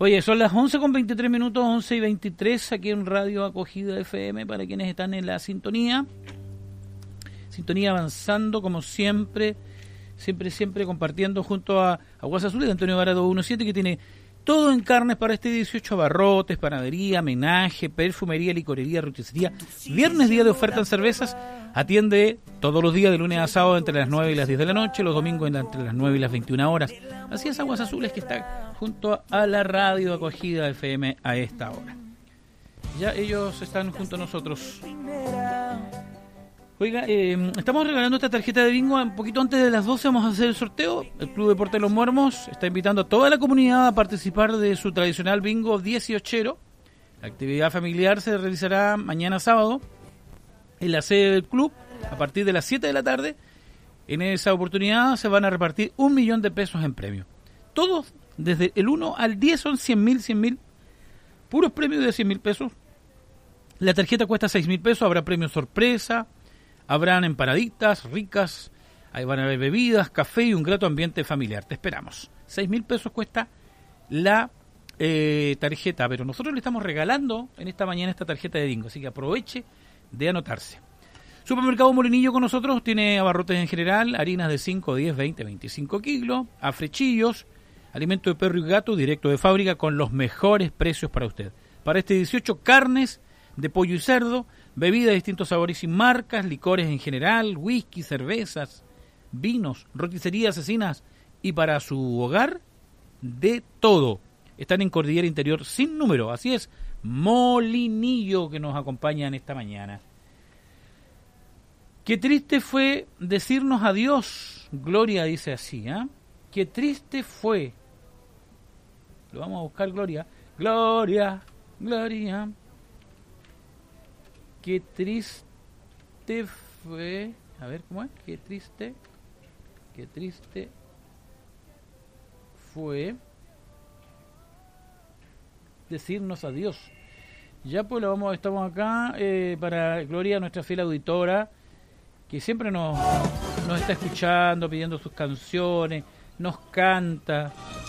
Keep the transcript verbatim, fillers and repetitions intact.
Oye, son las once con veintitrés minutos, once y veintitrés, aquí en Radio Acogida F M, para quienes están en la sintonía. Sintonía avanzando, como siempre, siempre, siempre compartiendo junto a Aguas Azules de Antonio Vara doscientos diecisiete, que tiene todo en carnes para este dieciocho: abarrotes, panadería, menaje, perfumería, licorería, roticería. Viernes, día de oferta en cervezas. Atiende todos los días de lunes a sábado entre las nueve y las diez de la noche, los domingos entre las nueve y las veintiuna horas. Así es, Aguas Azules, que está junto a la Radio Acogida F M a esta hora. Ya ellos están junto a nosotros. Oiga, eh, estamos regalando esta tarjeta de bingo. Un poquito antes de las doce vamos a hacer el sorteo. El Club Deporte de los Muermos está invitando a toda la comunidad a participar de su tradicional bingo dieciochero. La actividad familiar se realizará mañana sábado en la sede del club a partir de las siete de la tarde. En esa oportunidad se van a repartir un millón de pesos en premios. Todos, desde el uno al diez, son cien mil, cien mil. Puros premios de cien mil pesos. La tarjeta cuesta seis mil pesos. Habrá premios sorpresa. Habrán empanaditas ricas, ahí van a haber bebidas, café y un grato ambiente familiar. Te esperamos. Seis mil pesos cuesta la eh, tarjeta, pero nosotros le estamos regalando en esta mañana esta tarjeta de bingo, así que aproveche de anotarse. Supermercado Molinillo con nosotros, tiene abarrotes en general, harinas de cinco, diez, veinte, veinticinco kilos, afrechillos, alimento de perro y gato directo de fábrica con los mejores precios para usted. Para este dieciocho, carnes de pollo y cerdo, bebidas de distintos sabores y marcas, licores en general, whisky, cervezas, vinos, roticerías, cecinas y para su hogar, de todo. Están en Cordillera Interior sin número, así es, Molinillo, que nos acompaña en esta mañana. Qué triste fue decirnos adiós, Gloria dice así, ¿eh? Qué triste fue. Lo vamos a buscar, Gloria. Gloria, Gloria. Qué triste fue, a ver cómo es, qué triste, qué triste fue decirnos adiós. Ya pues lo vamos, estamos acá eh, para Gloria, nuestra fiel auditora, que siempre nos, nos está escuchando, pidiendo sus canciones, nos canta.